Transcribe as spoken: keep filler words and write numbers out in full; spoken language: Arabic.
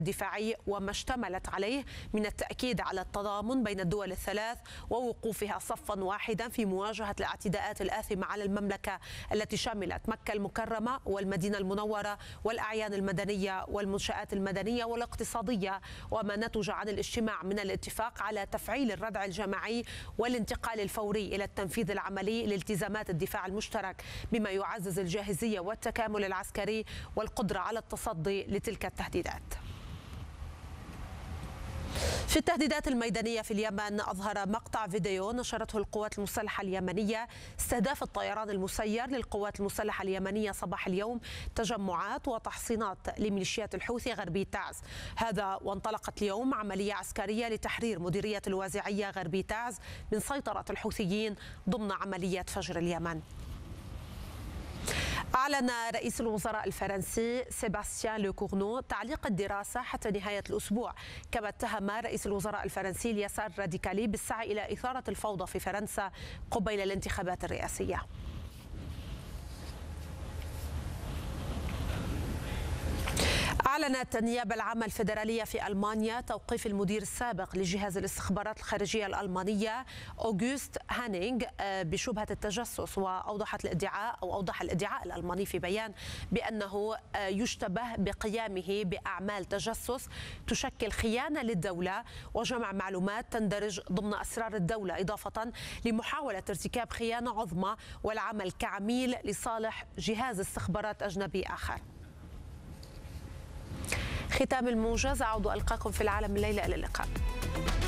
الدفاعي وما اشتملت عليه من التأكيد على التضامن بين الدول الثلاث ووقوفها صفا واحدا في مواجهة الاعتداءات الآثمة على المملكة التي شملت مكة المكرمة والمدينة المنورة والأعيان المدنية والمنشآت المدنية والاقتصادية، وما نتج عن الاجتماع من الاتفاق على تفعيل الردع الجماعي والانتقال الفوري إلى التنفيذ العملي لالتزامات الدفاع المشترك، بما يعزز الجاهزية والتكامل العسكري والقدرة على التصدي لتلك التهديدات. في التهديدات الميدانية في اليمن، أظهر مقطع فيديو نشرته القوات المسلحة اليمنية استهداف الطيران المسير للقوات المسلحة اليمنية صباح اليوم تجمعات وتحصينات لميليشيات الحوثي غربي تعز. هذا وانطلقت اليوم عملية عسكرية لتحرير مديرية الوازعية غربي تعز من سيطرة الحوثيين ضمن عملية فجر اليمن. أعلن رئيس الوزراء الفرنسي سيباستيان لوكورنو تعليق الدراسة حتى نهاية الأسبوع، كما اتهم رئيس الوزراء الفرنسي اليسار الراديكالي بالسعي إلى إثارة الفوضى في فرنسا قبيل الانتخابات الرئاسية. أعلنت النيابة العامة الفيدرالية في ألمانيا توقيف المدير السابق لجهاز الاستخبارات الخارجية الألمانية أوغوست هانينغ بشبهة التجسس، وأوضحت الادعاء أو أوضح الادعاء الألماني في بيان بأنه يشتبه بقيامه بأعمال تجسس تشكل خيانة للدولة وجمع معلومات تندرج ضمن أسرار الدولة، إضافة لمحاولة ارتكاب خيانة عظمى والعمل كعميل لصالح جهاز استخبارات أجنبي آخر. ختام الموجز، أعود ألقاكم في العالم الليلة، إلى اللقاء.